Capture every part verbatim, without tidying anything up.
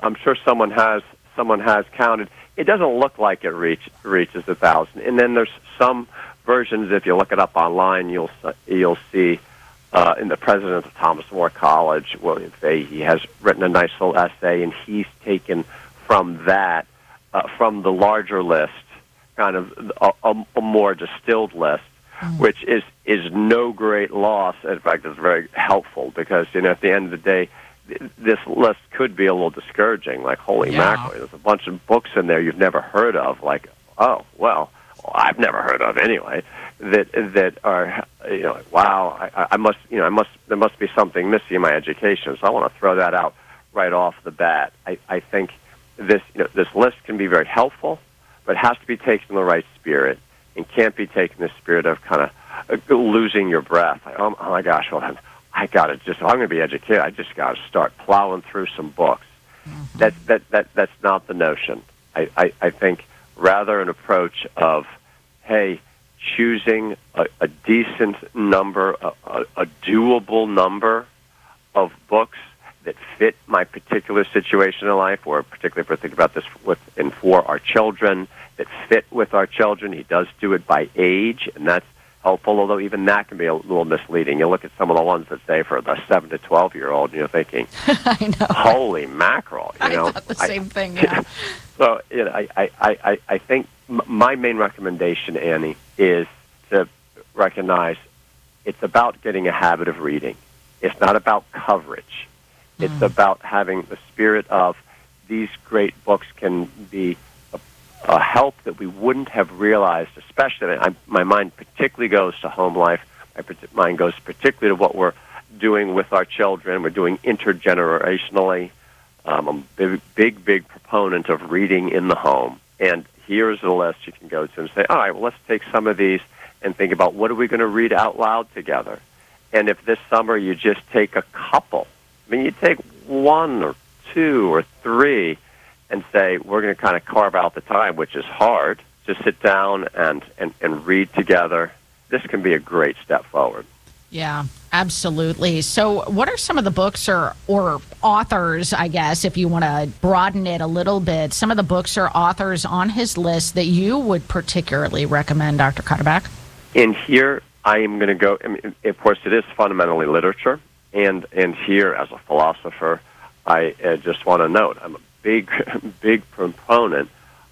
I'm sure someone has someone has counted. It doesn't look like it reach, reaches a thousand. And then there's some versions. If you look it up online, you'll you'll see uh, in the president of Thomas More College, William Fay, he has written a nice little essay, and he's taken from that, uh, from the larger list, kind of a, a, a more distilled list, mm. which is is no great loss. In fact, it's very helpful because, you know, at the end of the day, this list could be a little discouraging. Like, holy yeah. mackerel, there's a bunch of books in there you've never heard of. Like, oh, well, I've never heard of anyway. That that are, you know, like, wow, I, I must, you know, I must, there must be something missing in my education. So I want to throw that out right off the bat. I, I think this, you know, this list can be very helpful, but it has to be taken in the right spirit, and can't be taken in the spirit of kind of losing your breath. Like, oh, oh my gosh, well then, I got to just, if I'm going to be educated, I just got to start plowing through some books. Mm-hmm. That, that, that, that's not the notion. I, I, I think rather an approach of, hey, choosing a, a decent number, a, a, a doable number of books that fit my particular situation in life, or particularly if we're thinking about this with and for our children, that fit with our children. He does do it by age, and that's helpful, although even that can be a little misleading. You look at some of the ones that say for the seven to twelve-year-old, and you're thinking, I know. Holy mackerel. You I know? thought the same I, thing, yeah. So you know, I, I, I, I think my main recommendation, Annie, is to recognize it's about getting a habit of reading. It's not about coverage. It's mm. about having the spirit of these great books can be a, a help that we wouldn't have realized, especially, I, my mind particularly goes to home life. My mind goes particularly to what we're doing with our children. We're doing intergenerationally. Um, I'm a big, big, big proponent of reading in the home. And here's a list you can go to and say, all right, well, let's take some of these and think about what are we going to read out loud together. And if this summer you just take a couple, I mean, you take one or two or three and say, we're going to kind of carve out the time, which is hard, to sit down and, and, and read together. This can be a great step forward. Yeah, absolutely. So what are some of the books or, or authors, I guess, if you want to broaden it a little bit, some of the books or authors on his list that you would particularly recommend, Doctor Cuddeback? In here, I am going to go, I mean, of course, it is fundamentally literature. And, and here, as a philosopher, I uh, just want to note, I'm a big, big proponent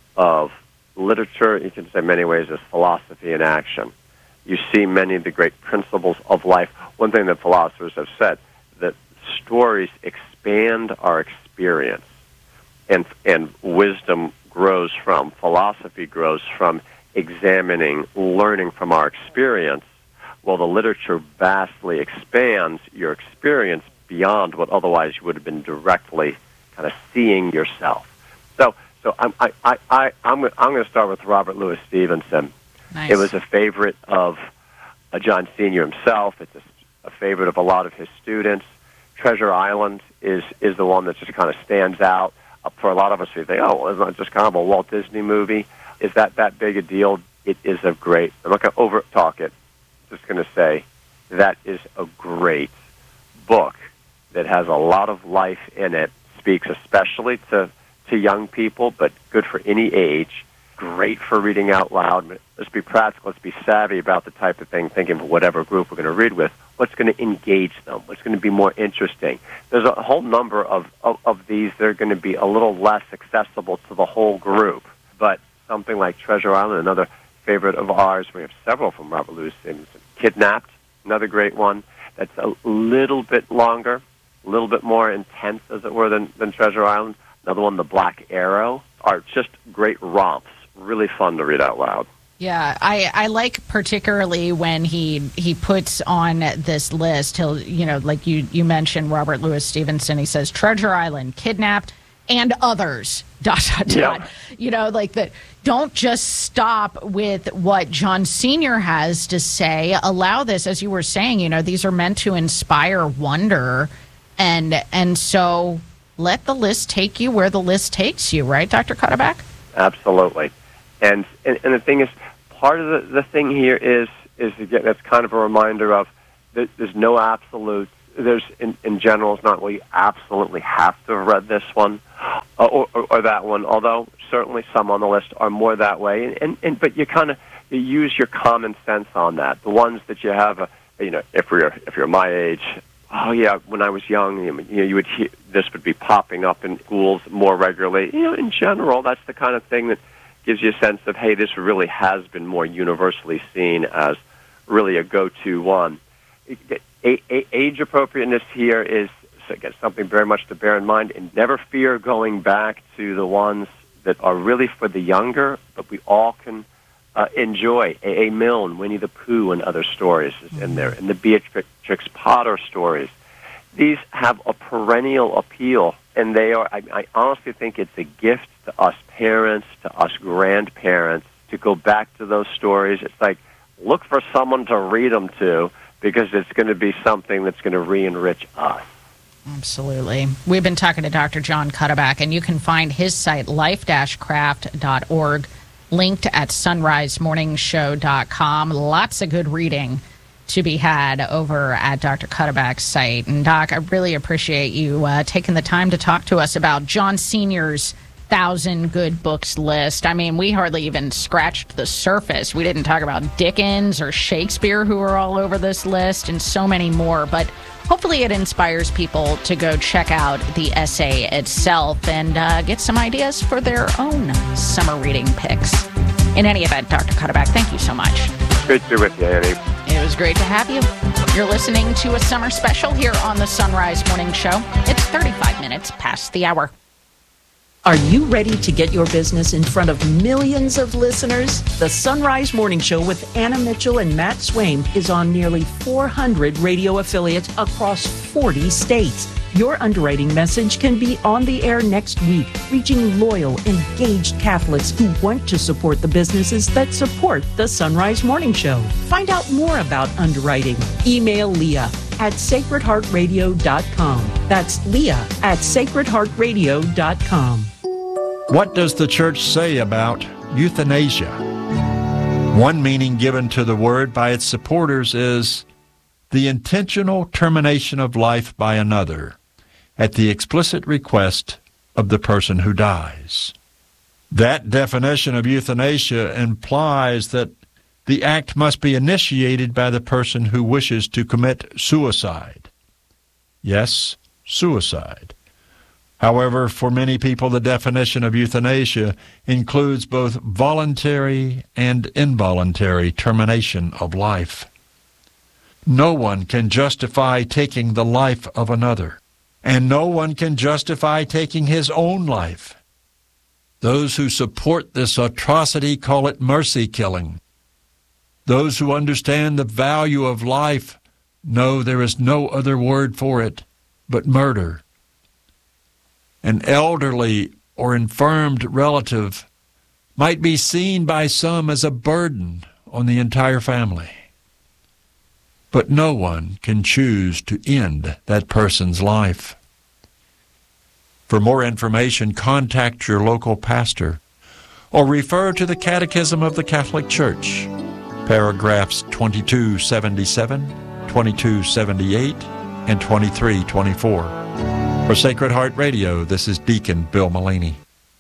of literature, you can say in many ways, as philosophy in action. You see many of the great principles of life. One thing that philosophers have said, that stories expand our experience, and and wisdom grows from, philosophy grows from examining, learning from our experience, while the literature vastly expands your experience beyond what otherwise you would have been directly kind of seeing yourself. So, so I'm I I, I I'm I'm going to start with Robert Louis Stevenson. Nice. It was a favorite of uh, John Senior himself. It's a, a favorite of a lot of his students. Treasure Island is, is the one that just kind of stands out. Uh, for a lot of us, we think, oh, well, isn't that just kind of a Walt Disney movie? Is that that big a deal? It is a great, I'm not going to over-talk it. I'm just going to say that is a great book that has a lot of life in it, speaks especially to, to young people, but good for any age. Great for reading out loud. Let's be practical. Let's be savvy about the type of thing, thinking of whatever group we're going to read with. What's going to engage them? What's going to be more interesting? There's a whole number of, of, of these that are going to be a little less accessible to the whole group. But something like Treasure Island, another favorite of ours, we have several from Robert Louis Stevenson. Kidnapped, another great one. That's a little bit longer, a little bit more intense, as it were, than, than Treasure Island. Another one, The Black Arrow, are just great romps. Really fun to read out loud. Yeah, I, I like particularly when he he puts on this list, he'll, you know, like you, you mentioned Robert Louis Stevenson, he says Treasure Island, Kidnapped, and others, dot, dot, dot. Yeah. You know, like that. Don't just stop with what John Senior has to say. Allow this, as you were saying, you know, these are meant to inspire wonder. And, and so let the list take you where the list takes you, right, Doctor Cuddeback? Absolutely. And, and and the thing is, part of the, the thing here is, is again, that's kind of a reminder of that there's no absolutes. There's, in, in general, it's not, well, you absolutely have to have read this one. or, or, or that one. Although certainly some on the list are more that way, and, and, and but you kind of you use your common sense on that. The ones that you have, a, you know, if you're if you're my age, oh yeah, when I was young, you know, you would hear, this would be popping up in schools more regularly. You know, in general, that's the kind of thing that gives you a sense of, hey, this really has been more universally seen as really a go-to one. A- a- age appropriateness here is again, something very much to bear in mind, and never fear going back to the ones that are really for the younger, but we all can uh, enjoy. A. A. Milne, Winnie the Pooh, and other stories is in there, and the Beatrix Potter stories. These have a perennial appeal, and they are, I, I honestly think it's a gift to us parents, to us grandparents, to go back to those stories. It's like, look for someone to read them to, because it's going to be something that's going to re-enrich us. Absolutely. We've been talking to Doctor John Cuddeback, and you can find his site, life dash craft dot org, linked at sunrise morning show dot com. Lots of good reading to be had over at Doctor Cuddeback's site. And, Doc, I really appreciate you uh, taking the time to talk to us about John Senior's Thousand Good Books list. I mean, we hardly even scratched the surface. We didn't talk about Dickens or Shakespeare, who are all over this list, and so many more. But hopefully it inspires people to go check out the essay itself and uh, get some ideas for their own summer reading picks. In any event, Doctor Cuddeback, thank you so much. Great to be with you, Annie. It was great to have you. You're listening to a summer special here on the Sunrise Morning Show. It's thirty-five minutes past the hour. Are you ready to get your business in front of millions of listeners? The Sunrise Morning Show with Anna Mitchell and Matt Swaim is on nearly four hundred radio affiliates across forty states. Your underwriting message can be on the air next week, reaching loyal, engaged Catholics who want to support the businesses that support the Sunrise Morning Show. Find out more about underwriting. Email Leah at sacred heart radio dot com. That's Leah at sacred heart radio dot com. What does the church say about euthanasia? One meaning given to the word by its supporters is the intentional termination of life by another at the explicit request of the person who dies. That definition of euthanasia implies that the act must be initiated by the person who wishes to commit suicide. Yes, suicide. However, for many people, the definition of euthanasia includes both voluntary and involuntary termination of life. No one can justify taking the life of another, and no one can justify taking his own life. Those who support this atrocity call it mercy killing. Those who understand the value of life know there is no other word for it but murder. An elderly or infirmed relative might be seen by some as a burden on the entire family. But no one can choose to end that person's life. For more information, contact your local pastor or refer to the Catechism of the Catholic Church, paragraphs twenty-two seventy-seven, twenty-two seventy-eight, and twenty-three twenty-four. For Sacred Heart Radio, this is Deacon Bill Mullaney.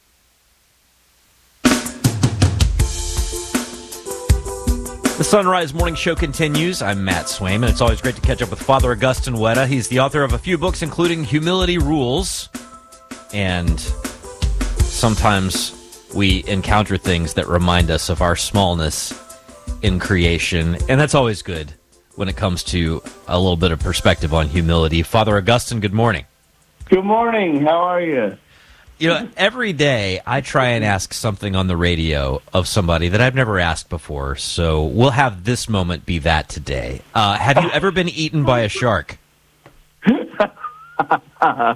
The Sunrise Morning Show continues. I'm Matt Swaim, and it's always great to catch up with Father Augustine Wetta. He's the author of a few books, including Humility Rules. And sometimes we encounter things that remind us of our smallness in creation, and that's always good when it comes to a little bit of perspective on humility. Father Augustine, good morning. Good morning. How are you? You know, every day I try and ask something on the radio of somebody that I've never asked before, so we'll have this moment be that today. Uh, have you ever been eaten by a shark? uh,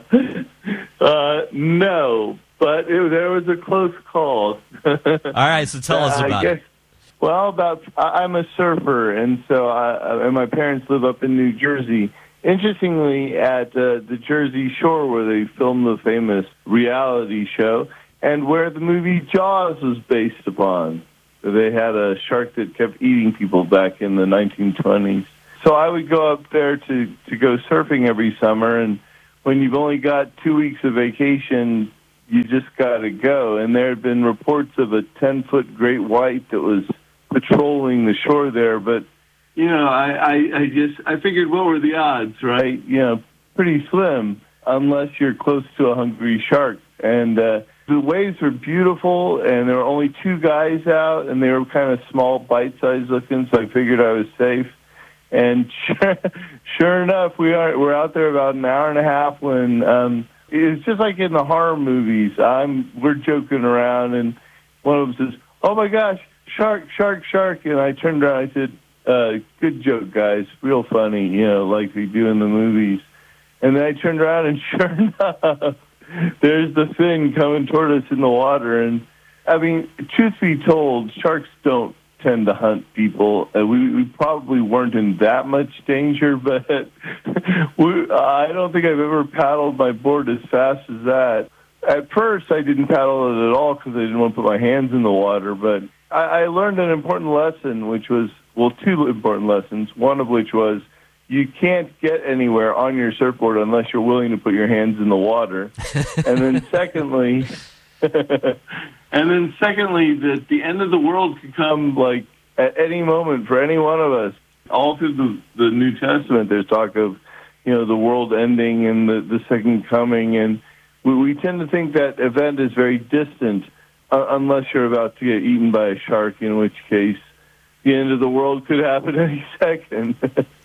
no, but it, there was a close call. All right, so tell us about I guess, it. Well, about I, I'm a surfer, and so I, and my parents live up in New Jersey. Interestingly, at uh, the Jersey Shore, where they filmed the famous reality show, and where the movie Jaws was based upon. They had a shark that kept eating people back in the nineteen twenties. So I would go up there to, to go surfing every summer, and when you've only got two weeks of vacation, you just got to go. And there had been reports of a ten-foot great white that was patrolling the shore there. But, you know, I, I, I just, I figured what were the odds, right? You know, pretty slim, unless you're close to a hungry shark. And uh, the waves were beautiful, and there were only two guys out, and they were kind of small, bite-sized looking, so I figured I was safe. And sure, sure enough, we are, we're out there about an hour and a half when... Um, It's just like in the horror movies. I'm we're joking around, and one of them says, "Oh my gosh, shark, shark, shark!" And I turned around and I said, uh, "Good joke, guys. Real funny, you know, like they do in the movies." And then I turned around, and sure enough, there's the fin coming toward us in the water. And I mean, truth be told, sharks don't tend to hunt people. Uh, we, we probably weren't in that much danger, but we, uh, I don't think I've ever paddled my board as fast as that. At first, I didn't paddle it at all because I didn't want to put my hands in the water, but I, I learned an important lesson, which was, well, two important lessons, one of which was you can't get anywhere on your surfboard unless you're willing to put your hands in the water. And then secondly... And then secondly, that the end of the world could come, like, at any moment for any one of us. All through the, the New Testament, there's talk of, you know, the world ending and the, the second coming. And we, we tend to think that event is very distant, uh, unless you're about to get eaten by a shark, in which case the end of the world could happen any second.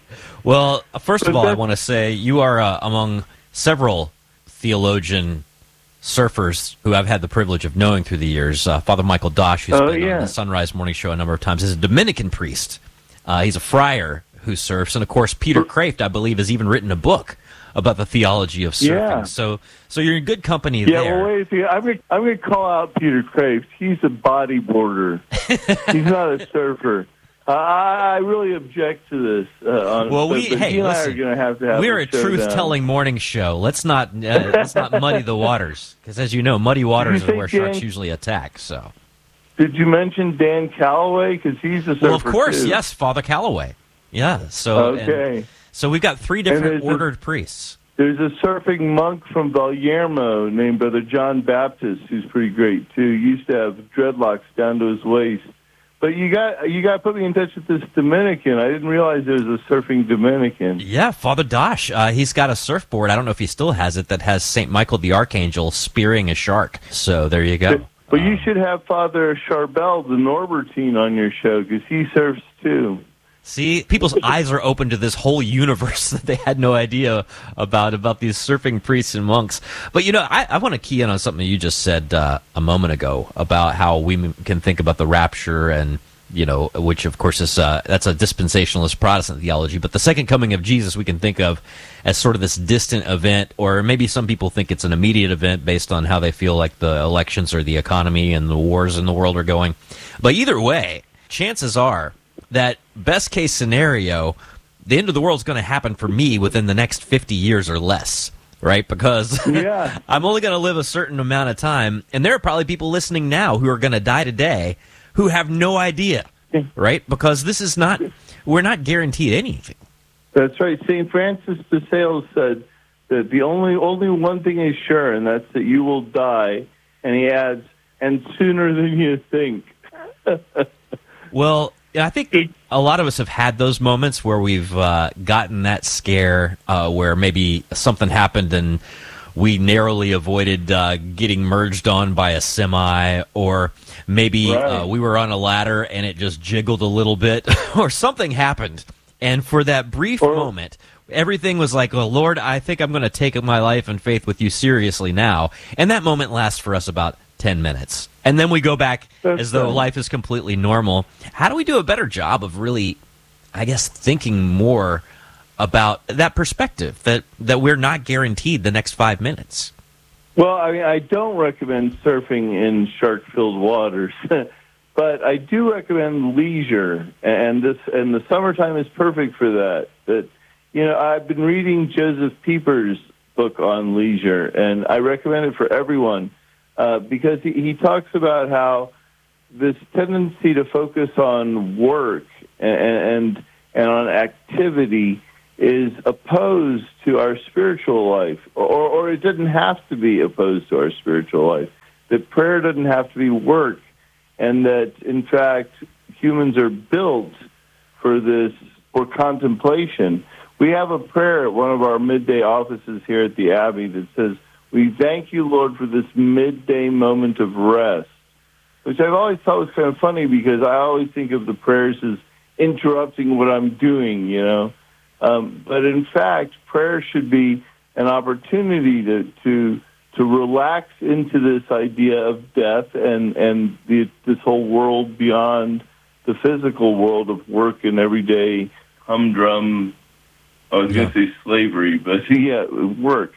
Well, first of all, I want to say you are uh, among several theologian surfers who I've had the privilege of knowing through the years. Uh, Father Michael Dosh, who's oh, been yeah. on the Sunrise Morning Show a number of times, is a Dominican priest. Uh, he's a friar who surfs. And, of course, Peter Kraft, I believe, has even written a book about the theology of surfing. Yeah. So so you're in good company yeah, there. Yeah, well, wait a second. I'm going I'm to call out Peter Kraft. He's a bodyboarder. He's not a surfer. Uh, I really object to this. Uh, on, well, we but, but hey, he and listen, I are going to have to have we're a, a truth-telling morning show. Let's not uh, let's not muddy the waters, because as you know, muddy waters are where Dan, sharks usually attack. So, did you mention Dan Calloway? Because he's a surfer well, of course, too. yes, Father Calloway. Yeah. So okay. And, so we've got three different ordered a, priests. There's a surfing monk from Palermo named Brother John Baptist, who's pretty great too. He used to have dreadlocks down to his waist. But you got you got to put me in touch with this Dominican. I didn't realize there was a surfing Dominican. Yeah, Father Dosh. Uh, he's got a surfboard. I don't know if he still has it. That has Saint Michael the Archangel spearing a shark. So there you go. But, but um, you should have Father Charbel, the Norbertine, on your show because he surfs too. See, people's eyes are open to this whole universe that they had no idea about, about these surfing priests and monks. But, you know, I, I want to key in on something you just said uh, a moment ago about how we can think about the rapture and, you know, which, of course, is uh, that's a dispensationalist Protestant theology. But the second coming of Jesus we can think of as sort of this distant event, or maybe some people think it's an immediate event based on how they feel like the elections or the economy and the wars in the world are going. But either way, chances are that best case scenario, the end of the world is going to happen for me within the next fifty years or less, right? Because yeah. I'm only going to live a certain amount of time, and there are probably people listening now who are going to die today who have no idea, right? Because this is not, we're not guaranteed anything. That's right. Saint Francis de Sales said that the only only one thing is sure, and that's that you will die. And he adds, and sooner than you think. Well, I think a lot of us have had those moments where we've uh, gotten that scare, uh, where maybe something happened and we narrowly avoided uh, getting merged on by a semi, or maybe right. uh, we were on a ladder and it just jiggled a little bit, or something happened. And for that brief or, moment, everything was like, oh, Lord, I think I'm going to take my life and faith with you seriously now. And that moment lasts for us about ten minutes. And then we go back That's as though right. life is completely normal. How do we do a better job of really, I guess, thinking more about that perspective, that, that we're not guaranteed the next five minutes? Well, I mean, I don't recommend surfing in shark-filled waters, but I do recommend leisure, and this and the summertime is perfect for that. That you know, I've been reading Joseph Pieper's book on leisure, and I recommend it for everyone. Uh, because he, he talks about how this tendency to focus on work and and, and on activity is opposed to our spiritual life, or, or it doesn't have to be opposed to our spiritual life, that prayer doesn't have to be work, and that, in fact, humans are built for this, for contemplation. We have a prayer at one of our midday offices here at the Abbey that says, "We thank you, Lord, for this midday moment of rest," which I've always thought was kind of funny because I always think of the prayers as interrupting what I'm doing, you know. Um, but in fact, prayer should be an opportunity to to to relax into this idea of death and and the, this whole world beyond the physical world of work and everyday humdrum. I was Yeah. going to say slavery, but yeah, work.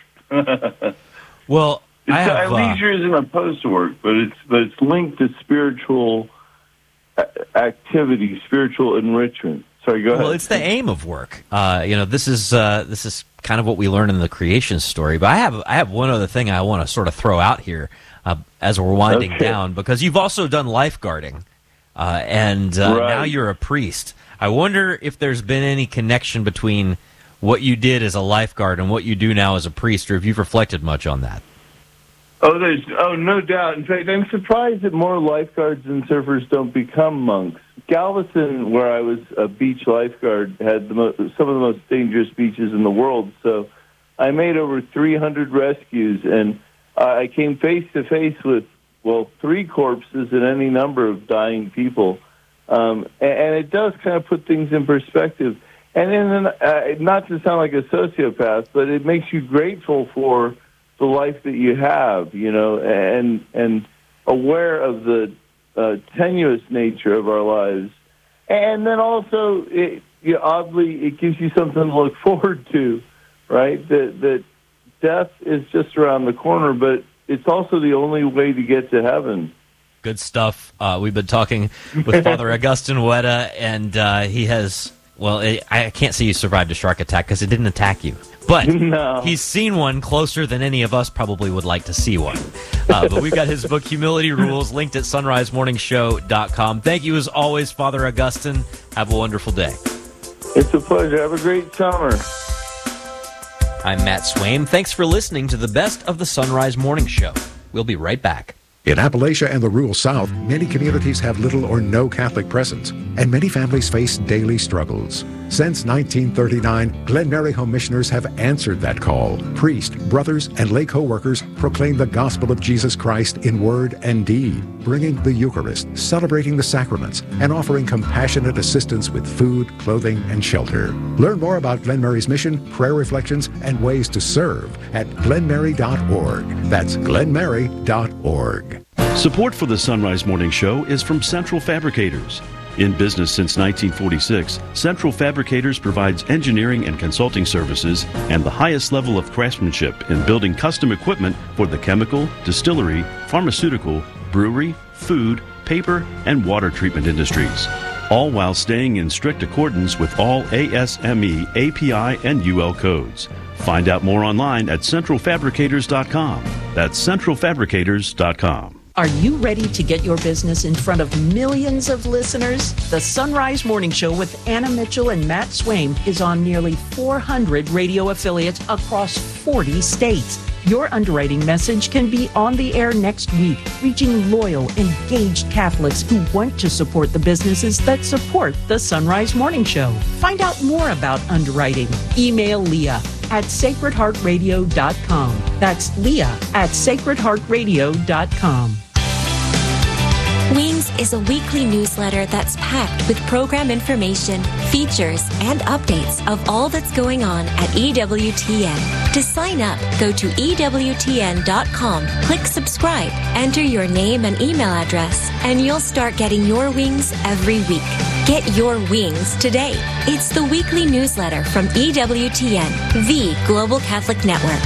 Well, I It's, have, uh, uh, leisure isn't opposed to work, but it's but it's linked to spiritual a- activity, spiritual enrichment. Sorry, go ahead. well, it's the aim of work. Uh, you know, this is uh, this is kind of what we learn in the creation story. But I have I have one other thing I want to sort of throw out here uh, as we're winding Okay. down, because you've also done lifeguarding, uh, and uh, Right. now you're a priest. I wonder if there's been any connection between what you did as a lifeguard and what you do now as a priest, or if you've reflected much on that. Oh, there's oh, no doubt. In fact, I'm surprised that more lifeguards and surfers don't become monks. Galveston, where I was a beach lifeguard, had the mo- some of the most dangerous beaches in the world. So I made over three hundred rescues, and uh, I came face to face with, well, three corpses and any number of dying people. Um, and, and it does kind of put things in perspective. And then, uh, not to sound like a sociopath, but it makes you grateful for the life that you have, you know, and and aware of the uh, tenuous nature of our lives. And then also, it, you know, oddly, it gives you something to look forward to, right? That that death is just around the corner, but it's also the only way to get to heaven. Good stuff. Uh, we've been talking with Father Augustine Weta, and uh, he has, well, it, I can't say you survived a shark attack because it didn't attack you. But No. he's seen one closer than any of us probably would like to see one. Uh, but we've got his book, Humility Rules, linked at sunrise morning show dot com. Thank you as always, Father Augustine. Have a wonderful day. It's a pleasure. Have a great summer. I'm Matt Swaim. Thanks for listening to the best of the Sunrise Morning Show. We'll be right back. In Appalachia and the rural South, many communities have little or no Catholic presence, and many families face daily struggles. Since nineteen thirty-nine, Glen Mary Home Missioners have answered that call. Priests, brothers, and lay co-workers proclaim the gospel of Jesus Christ in word and deed, bringing the Eucharist, celebrating the sacraments, and offering compassionate assistance with food, clothing, and shelter. Learn more about Glen Mary's mission, prayer reflections, and ways to serve at glen mary dot org. That's glen mary dot org. Support for the Sunrise Morning Show is from Central Fabricators. In business since nineteen forty-six, Central Fabricators provides engineering and consulting services and the highest level of craftsmanship in building custom equipment for the chemical, distillery, pharmaceutical, brewery, food, paper, and water treatment industries, all while staying in strict accordance with all A S M E, A P I, and U L codes. Find out more online at central fabricators dot com. That's central fabricators dot com. Are you ready to get your business in front of millions of listeners? The Sunrise Morning Show with Anna Mitchell and Matt Swaim is on nearly four hundred radio affiliates across forty states. Your underwriting message can be on the air next week, reaching loyal, engaged Catholics who want to support the businesses that support the Sunrise Morning Show. Find out more about underwriting. Email Leah at sacred heart radio dot com. That's Leah at sacred heart radio dot com. Wings is a weekly newsletter that's packed with program information, features, and updates of all that's going on at E W T N. To sign up, go to E W T N dot com, click subscribe, enter your name and email address, and you'll start getting your wings every week. Get your wings today. It's the weekly newsletter from E W T N, the Global Catholic Network.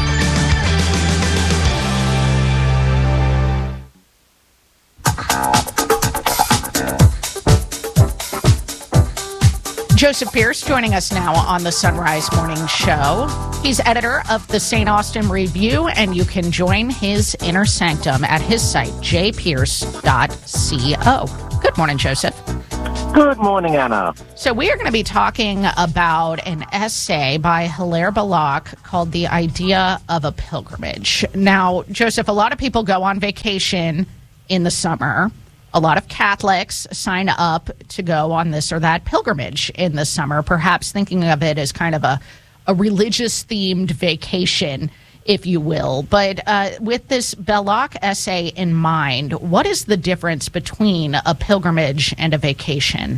Joseph Pierce joining us now on the Sunrise Morning Show. He's editor of the Saint Austin Review, and you can join his inner sanctum at his site, j pierce dot co. Good morning, Joseph. Good morning, Anna. So we are going to be talking about an essay by Hilaire Belloc called The Idea of a Pilgrimage. Now, Joseph, a lot of people go on vacation in the summer. A lot of Catholics sign up to go on this or that pilgrimage in the summer, perhaps thinking of it as kind of a, a religious-themed vacation, if you will. But uh, with this Belloc essay in mind, what is the difference between a pilgrimage and a vacation?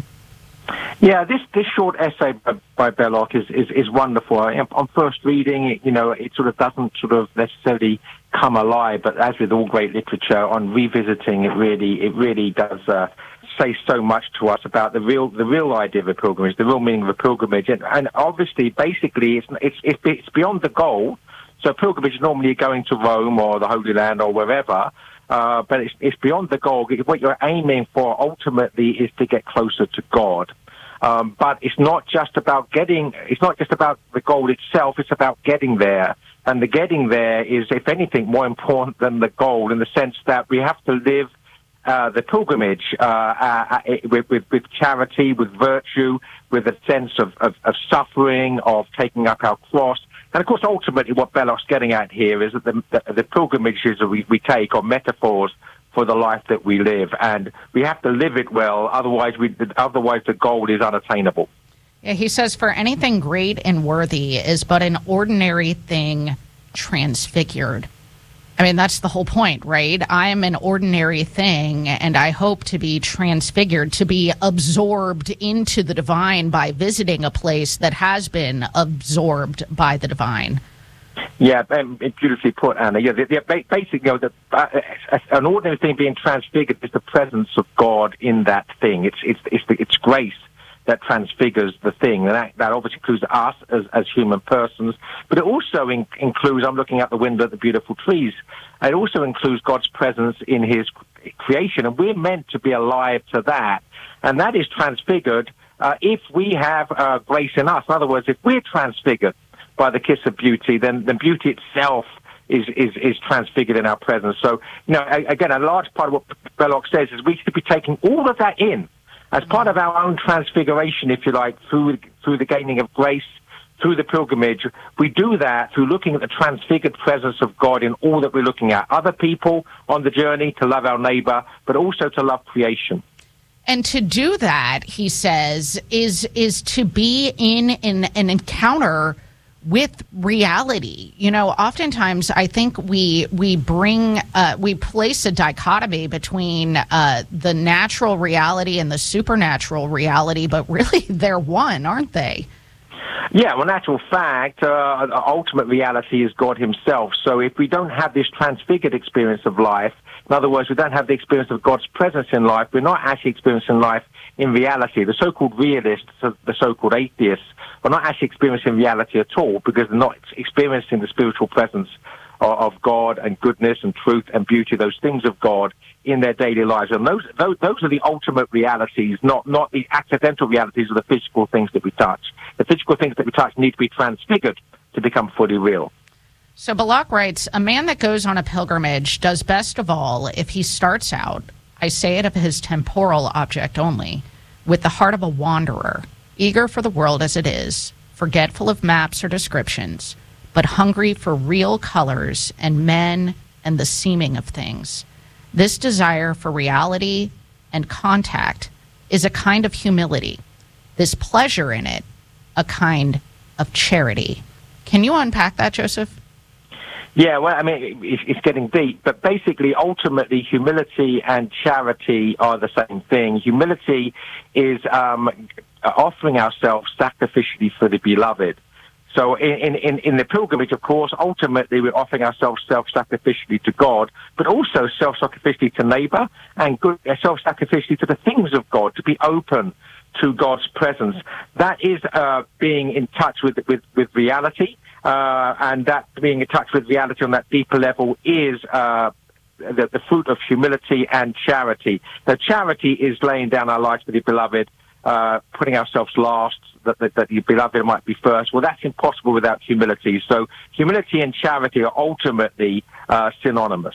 Yeah, this, this short essay by, by Belloc is, is, is wonderful. On first reading, it, you know, it sort of doesn't sort of necessarily come alive, but as with all great literature, on revisiting, it really it really does uh, say so much to us about the real the real idea of a pilgrimage, the real meaning of a pilgrimage, and, and obviously, basically, it's, it's it's it's beyond the goal. So, a pilgrimage is normally going to Rome or the Holy Land or wherever. Uh, but it's, it's beyond the goal. What you're aiming for ultimately is to get closer to God. Um, but it's not just about getting, it's not just about the goal itself, it's about getting there. And the getting there is, if anything, more important than the goal, in the sense that we have to live uh, the pilgrimage uh, uh, with, with, with charity, with virtue, with a sense of, of, of suffering, of taking up our cross. And, of course, ultimately what Belloc's getting at here is that the, the, the pilgrimages that we, we take are metaphors for the life that we live. And we have to live it well, otherwise, we, otherwise the goal is unattainable. Yeah, he says, for anything great and worthy is but an ordinary thing transfigured. I mean, that's the whole point, right? I am an ordinary thing, and I hope to be transfigured, to be absorbed into the divine by visiting a place that has been absorbed by the divine. Yeah, um, beautifully put, Anna. Yeah, the, the, basically, you know, the, uh, an ordinary thing being transfigured is the presence of God in that thing. It's it's it's, the, it's grace that transfigures the thing, and that, that obviously includes us as, as human persons, but it also in, includes, I'm looking out the window at the beautiful trees, it also includes God's presence in his creation, and we're meant to be alive to that, and that is transfigured uh, if we have uh, grace in us. In other words, if we're transfigured by the kiss of beauty, then, then beauty itself is, is, is transfigured in our presence. So, you know, again, a large part of what Belloc says is we should be taking all of that in as part of our own transfiguration, if you like, through through the gaining of grace, through the pilgrimage. We do that through looking at the transfigured presence of God in all that we're looking at. Other people on the journey, to love our neighbor, but also to love creation. And to do that, he says, is is to be in an, an encounter with reality. You know, oftentimes I think we we bring uh, we place a dichotomy between uh, the natural reality and the supernatural reality, but really they're one, aren't they? Yeah, well, natural fact, uh, ultimate reality is God himself. So if we don't have this transfigured experience of life, in other words, we don't have the experience of God's presence in life, we're not actually experiencing life in reality. The so-called realists, the so-called atheists, are not actually experiencing reality at all, because they're not experiencing the spiritual presence of God and goodness and truth and beauty, those things of God in their daily lives. And those those, those are the ultimate realities, not, not the accidental realities of the physical things that we touch. The physical things that we touch need to be transfigured to become fully real. So Belloc writes, a man that goes on a pilgrimage does best of all if he starts out, I say it of his temporal object only, with the heart of a wanderer, eager for the world as it is, forgetful of maps or descriptions, but hungry for real colors and men and the seeming of things. This desire for reality and contact is a kind of humility. This pleasure in it, a kind of charity. Can you unpack that, Joseph? Yeah, well, I mean, it's getting deep, but basically, ultimately, humility and charity are the same thing. Humility is um, offering ourselves sacrificially for the beloved. So in, in, in the pilgrimage, of course, ultimately, we're offering ourselves self-sacrificially to God, but also self-sacrificially to neighbor and good, self-sacrificially to the things of God, to be open to God's presence. That is uh, being in touch with, with, with reality. Uh, and that being in touch with reality on that deeper level is uh, the, the fruit of humility and charity. Now, charity is laying down our lives for the beloved, uh, putting ourselves last, that, that, that the beloved might be first. Well, that's impossible without humility. So humility and charity are ultimately uh, synonymous.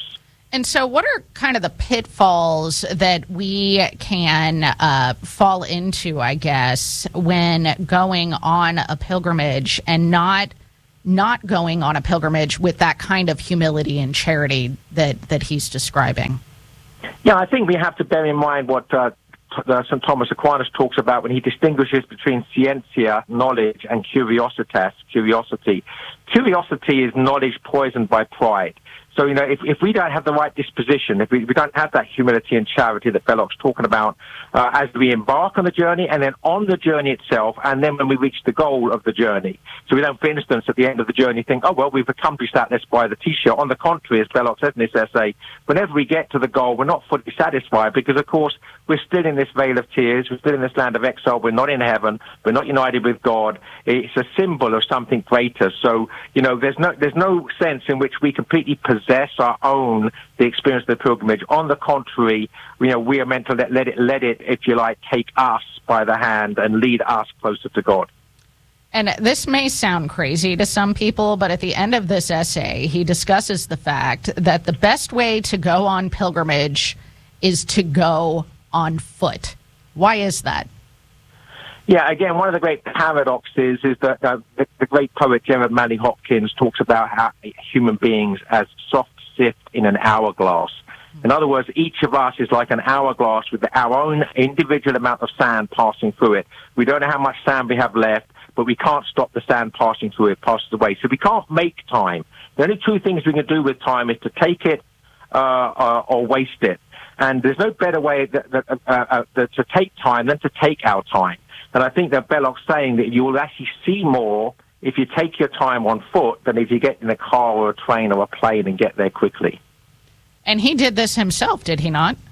And so what are kind of the pitfalls that we can uh, fall into, I guess, when going on a pilgrimage and not not going on a pilgrimage with that kind of humility and charity that, that he's describing? Yeah, I think we have to bear in mind what uh, uh, Saint Thomas Aquinas talks about when he distinguishes between scientia, knowledge, and curiositas, curiosity. Curiosity is knowledge poisoned by pride. So, you know, if, if we don't have the right disposition, if we, we don't have that humility and charity that Belloc's talking about uh, as we embark on the journey and then on the journey itself and then when we reach the goal of the journey. So we don't, for instance, at the end of the journey think, oh, well, we've accomplished that, let's buy the T-shirt. On the contrary, as Belloc says in this essay, whenever we get to the goal, we're not fully satisfied because, of course, we're still in this vale of tears. We're still in this land of exile. We're not in heaven. We're not united with God. It's a symbol of something greater. So, you know, there's no, there's no sense in which we completely possess our own the experience of the pilgrimage. On the contrary, you know, we are meant to let, let it, let it, if you like, take us by the hand and lead us closer to God. And this may sound crazy to some people, but at the end of this essay, he discusses the fact that the best way to go on pilgrimage is to go on foot. Why is that? Yeah, again, one of the great paradoxes is that uh, the, the great poet Gerard Manley Hopkins talks about how human beings as soft sift in an hourglass. In other words, each of us is like an hourglass with our own individual amount of sand passing through it. We don't know how much sand we have left, but we can't stop the sand passing through it, passes away. So we can't make time. The only two things we can do with time is to take it uh, uh, or waste it. And there's no better way that, that, uh, uh, that to take time than to take our time. And I think that Belloc's saying that you will actually see more if you take your time on foot than if you get in a car or a train or a plane and get there quickly. And he did this himself, did he not?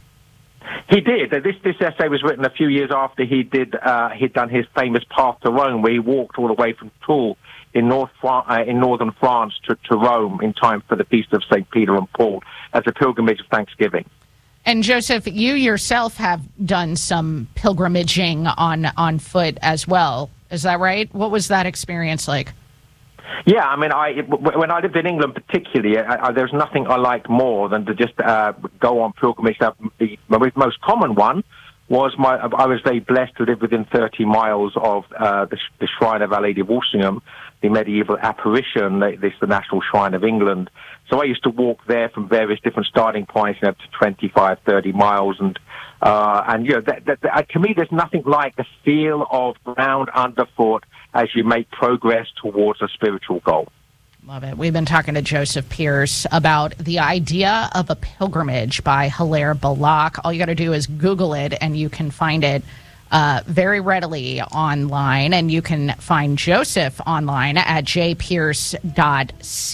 He did. This this essay was written a few years after he did uh, he'd done his famous Path to Rome, where he walked all the way from Tours in North uh, in northern France to, to Rome in time for the feast of Saint Peter and Paul as a pilgrimage of thanksgiving. And Joseph, you yourself have done some pilgrimaging on on foot as well. Is that right? What was that experience like? Yeah, I mean, I when I lived in England particularly, I, I, there's nothing I liked more than to just uh, go on pilgrimage. The most common one was my. I was very blessed to live within thirty miles of uh, the, the Shrine of Our Lady of Walsingham, the medieval apparition. This is the National Shrine of England. So I used to walk there from various different starting points, you know, up to twenty-five, thirty miles, and uh, and you know, that, that, that, to me, there's nothing like the feel of ground underfoot as you make progress towards a spiritual goal. Love it. We've been talking to Joseph Pearce about The Idea of a Pilgrimage by Hilaire Belloc. All you got to do is Google it, and you can find it uh, very readily online. And you can find Joseph online at j pearce dot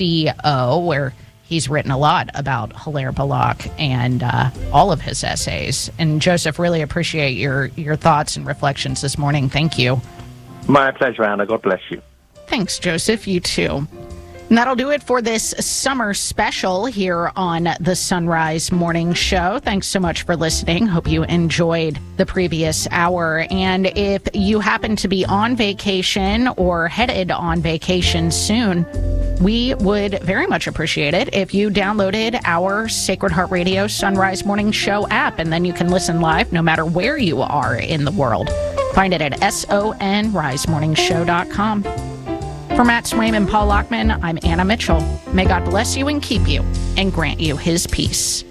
co, where he's written a lot about Hilaire Belloc and uh, all of his essays. And Joseph, really appreciate your, your thoughts and reflections this morning. Thank you. My pleasure, Anna. God bless you. Thanks, Joseph. You too. And that'll do it for this summer special here on the Sunrise Morning Show. Thanks so much for listening. Hope you enjoyed the previous hour. And if you happen to be on vacation or headed on vacation soon, we would very much appreciate it if you downloaded our Sacred Heart Radio Sunrise Morning Show app, and then you can listen live no matter where you are in the world. Find it at sonrise morning show dot com. For Matt Swaim and Paul Lockman, I'm Anna Mitchell. May God bless you and keep you and grant you his peace.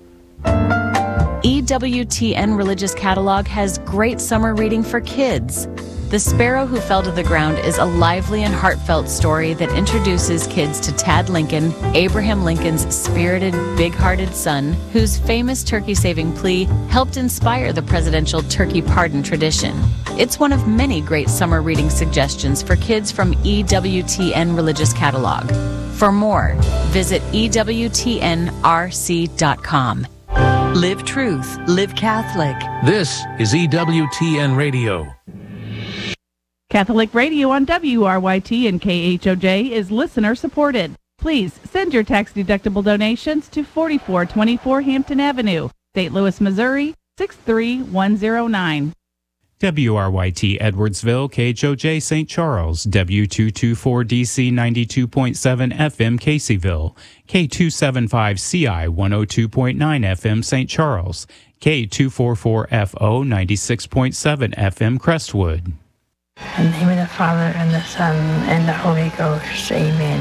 E W T N Religious Catalog has great summer reading for kids. The Sparrow Who Fell to the Ground is a lively and heartfelt story that introduces kids to Tad Lincoln, Abraham Lincoln's spirited, big-hearted son, whose famous turkey-saving plea helped inspire the presidential turkey pardon tradition. It's one of many great summer reading suggestions for kids from E W T N Religious Catalog. For more, visit E W T N R C dot com. Live truth. Live Catholic. This is E W T N Radio. Catholic Radio on W R Y T and K H O J is listener supported. Please send your tax-deductible donations to forty-four twenty-four Hampton Avenue, Saint Louis, Missouri, six three one zero nine. W R Y T Edwardsville, K H O J Saint Charles, W two twenty-four D C ninety-two point seven F M Caseyville, K two seventy-five C I one oh two point nine F M Saint Charles, K two forty-four F O ninety-six point seven F M Crestwood. In the name of the Father, and the Son, and the Holy Ghost. Amen.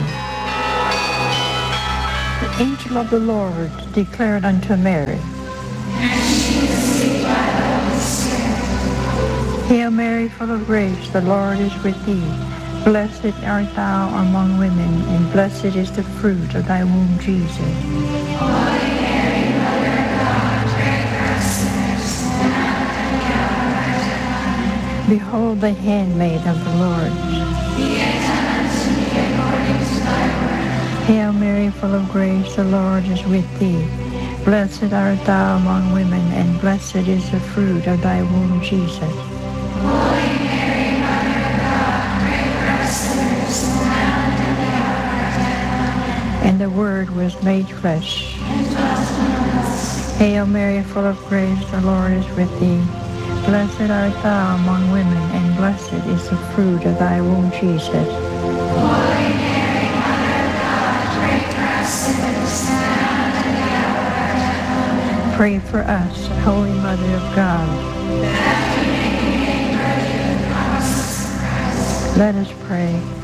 The angel of the Lord declared unto Mary, Hail Mary, full of grace, the Lord is with thee. Blessed art thou among women, and blessed is the fruit of thy womb, Jesus. Holy Mary, Mother of God, pray for us sinners, now and at the hour of our death. Behold the handmaid of the Lord. Be it done unto me according to thy word. Hail Mary, full of grace, the Lord is with thee. Blessed art thou among women, and blessed is the fruit of thy womb, Jesus. Holy Mary, Mother of God, pray for us sinners, now and at the hour of our death. And the Word was made flesh, and dwelt among us. Hail Mary, full of grace, the Lord is with thee. Blessed art thou among women, and blessed is the fruit of thy womb, Jesus. Holy Mary, Mother of God, pray for us sinners, now and at the hour of our death. Pray for us, Holy Mother of God. Let us pray.